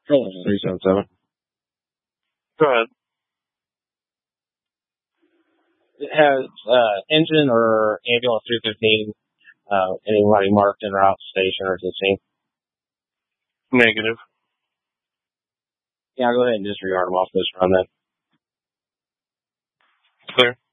Control 377. Go ahead. Has engine or ambulance 315 anybody marked en route station or to the scene? Negative. Yeah, I'll go ahead and disregard them off this run then. Clear.